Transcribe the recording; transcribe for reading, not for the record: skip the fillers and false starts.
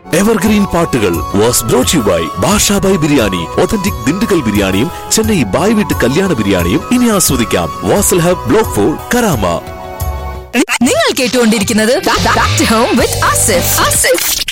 Evergreen പാട്ടുകൾ was brought you by ഭാഷ by biryani. Authentic Dindigul ബിരിയാണിയും ചെന്നൈ ബായ് വീട്ട് കല്യാണ ബിരിയാണിയും ഇനി ആസ്വദിക്കാം വാസൽ ഹബ് ബ്ലോക്ക് 4 കരാമ. നിങ്ങൾ കേട്ടുകൊണ്ടിരിക്കുന്നത് Back to Home with Asif.